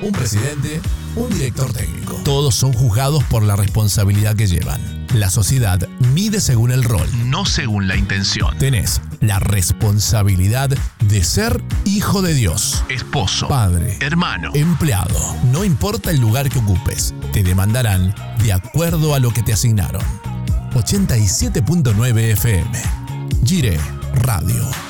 un presidente, un director técnico. Todos son juzgados por la responsabilidad que llevan. La sociedad mide según el rol, no según la intención. Tenés la responsabilidad de ser hijo de Dios, esposo, padre, hermano, empleado. No importa el lugar que ocupes, te demandarán de acuerdo a lo que te asignaron. 87.9 FM. Gire Radio.